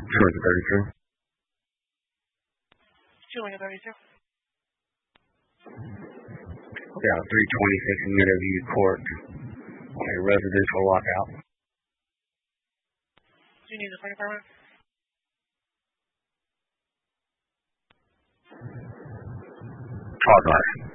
232. 232. Yeah, 326 in Meadowview Court. A residential lockout. Do you need the fire department? Progress.